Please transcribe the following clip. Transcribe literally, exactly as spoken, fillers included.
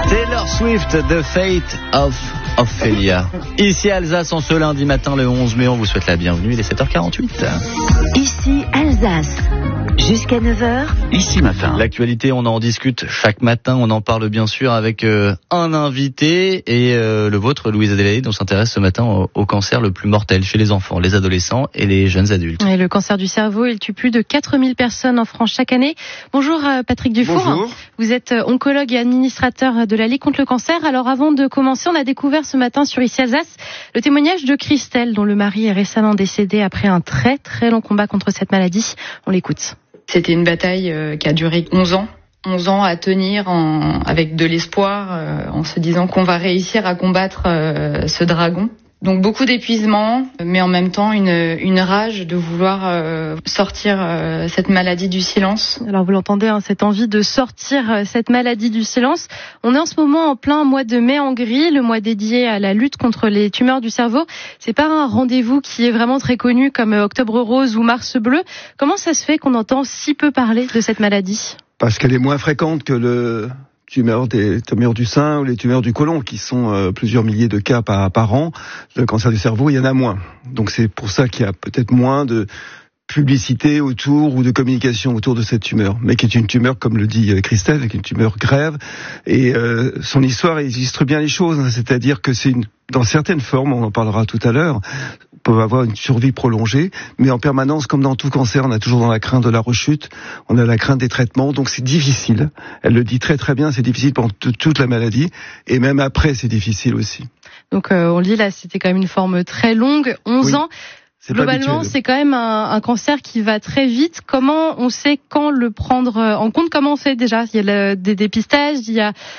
Taylor Swift, The Fate of Ophelia. Ici Alsace, en ce lundi matin, le onze mai, on vous souhaite la bienvenue, il est sept heures quarante-huit. Ici Alsace, jusqu'à neuf heures. Ici matin. L'actualité, on en discute chaque matin, on en parle bien sûr avec euh, un invité et euh, le vôtre, Louise Adélaïde. On s'intéresse ce matin au, au cancer le plus mortel chez les enfants, les adolescents et les jeunes adultes. Et le cancer du cerveau, il tue plus de quatre mille personnes en France chaque année. Bonjour euh, Patrick Dufour. Bonjour. Vous êtes oncologue et administrateur de la Ligue contre le cancer. Alors avant de commencer, on a découvert ce matin sur Ici Alsace le témoignage de Christelle, dont le mari est récemment décédé après un très très long combat contre cette maladie. On l'écoute. C'était une bataille euh, qui a duré onze ans. onze ans à tenir en, avec de l'espoir, euh, en se disant qu'on va réussir à combattre euh, ce dragon. Donc beaucoup d'épuisement, mais en même temps une, une rage de vouloir euh, sortir euh, cette maladie du silence. Alors vous l'entendez, hein, cette envie de sortir euh, cette maladie du silence. On est en ce moment en plein mois de mai en gris, le mois dédié à la lutte contre les tumeurs du cerveau. C'est pas un rendez-vous qui est vraiment très connu comme Octobre Rose ou Mars Bleu. Comment ça se fait qu'on entend si peu parler de cette maladie ? Parce qu'elle est moins fréquente que le tumeur des tumeurs du sein ou les tumeurs du côlon, qui sont euh, plusieurs milliers de cas par, par an. Le cancer du cerveau, il y en a moins. Donc c'est pour ça qu'il y a peut-être moins de publicité autour ou de communication autour de cette tumeur, mais qui est une tumeur, comme le dit Christelle, qui est une tumeur grave. Et euh, son histoire illustre bien les choses, hein, c'est-à-dire que c'est une, dans certaines formes, on en parlera tout à l'heure, on peut avoir une survie prolongée, mais en permanence, comme dans tout cancer, on a toujours dans la crainte de la rechute, on a la crainte des traitements, donc c'est difficile. Elle le dit très très bien, c'est difficile pendant t- toute la maladie, et même après, c'est difficile aussi. Donc euh, on le dit là, c'était quand même une forme très longue, onze oui. ans. C'est Globalement, c'est quand même un, un cancer qui va très vite. Comment on sait quand le prendre en compte ? Comment on fait déjà ? Il y a le, des dépistages, il y a